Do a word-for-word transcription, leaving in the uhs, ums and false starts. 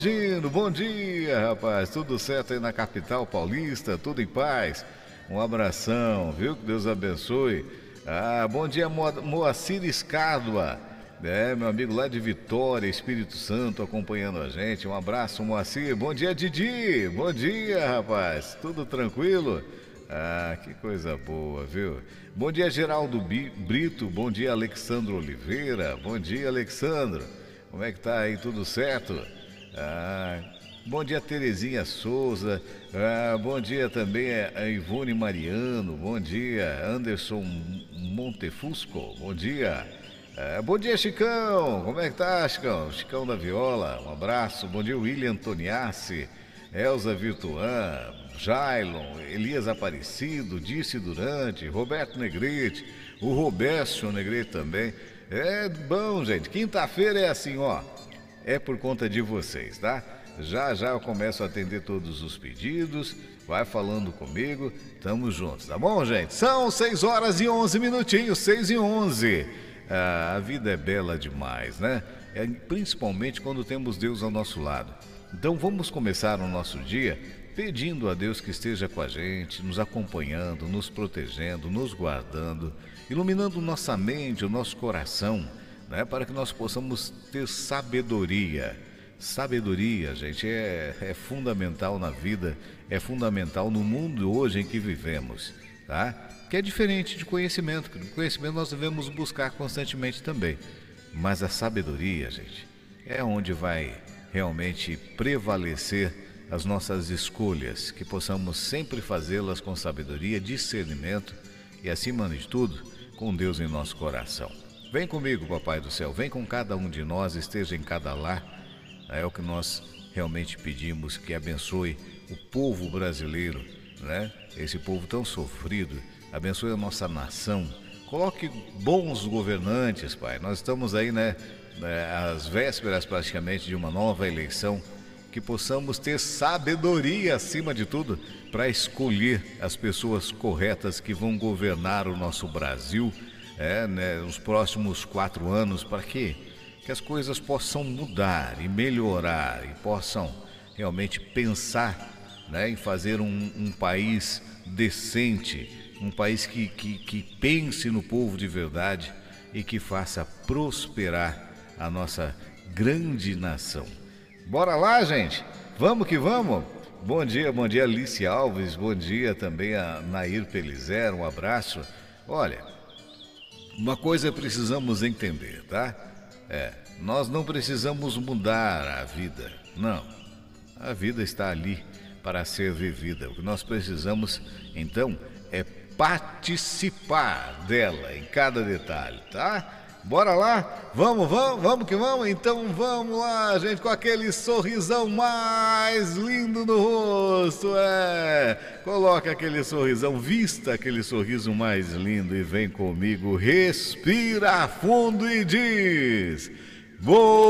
Dino, bom dia, rapaz. Tudo certo aí na capital paulista? Tudo em paz? Um abração, viu? Que Deus abençoe. Ah, bom dia, Mo- Moacir Escádua. É, meu amigo lá de Vitória, Espírito Santo, acompanhando a gente. Um abraço, Moacir. Bom dia, Didi. Bom dia, rapaz. Tudo tranquilo? Ah, que coisa boa, viu? Bom dia, Geraldo Bi- Brito. Bom dia, Alexandro Oliveira. Bom dia, Alexandro. Como é que tá aí? Tudo certo? Ah, bom dia, Terezinha Souza. Ah, bom dia também a Ivone Mariano. Bom dia, Anderson Montefusco. Bom dia. Ah, bom dia, Chicão. Como é que tá, Chicão? Chicão da Viola. Um abraço. Bom dia, William Toniassi, Elza Virtuan, Jailon, Elias Aparecido, Disse Durante, Roberto Negrete, o Roberto Negrete também. É bom, gente. Quinta-feira é assim, ó. É por conta de vocês, tá? Já já eu começo a atender todos os pedidos. Vai falando comigo, tamo juntos, tá bom, gente? São seis horas e onze minutinhos, seis e onze. Ah, a vida é bela demais, né? É, principalmente quando temos Deus ao nosso lado. Então vamos começar o nosso dia pedindo a Deus que esteja com a gente, nos acompanhando, nos protegendo, nos guardando, iluminando nossa mente, o nosso coração, né, para que nós possamos ter sabedoria. Sabedoria, gente, é, é fundamental na vida, é fundamental no mundo hoje em que vivemos, tá? Que é diferente de conhecimento. Conhecimento nós devemos buscar constantemente também. Mas a sabedoria, gente, é onde vai realmente prevalecer as nossas escolhas, que possamos sempre fazê-las com sabedoria, discernimento e, acima de tudo, com Deus em nosso coração. Vem comigo, Papai do Céu, vem com cada um de nós, esteja em cada lar. É o que nós realmente pedimos, que abençoe o povo brasileiro, né? Esse povo tão sofrido, abençoe a nossa nação. Coloque bons governantes, Pai. Nós estamos aí, né, às vésperas praticamente de uma nova eleição, que possamos ter sabedoria acima de tudo para escolher as pessoas corretas que vão governar o nosso Brasil, é, né, nos próximos quatro anos, para que, que as coisas possam mudar e melhorar e possam realmente pensar, né, em fazer um, um país decente, um país que, que, que pense no povo de verdade e que faça prosperar a nossa grande nação. Bora lá, gente? Vamos que vamos? Bom dia, bom dia, Alice Alves, bom dia também a Nair Pelizer, um abraço. Olha, uma coisa precisamos entender, tá? É, nós não precisamos mudar a vida, não. A vida está ali para ser vivida. O que nós precisamos, então, é participar dela em cada detalhe, tá? Bora lá? Vamos, vamos, vamos que vamos? Então vamos lá, gente, com aquele sorrisão mais lindo no rosto, é. Coloca aquele sorrisão, vista aquele sorriso mais lindo e vem comigo, respira fundo e diz: Vou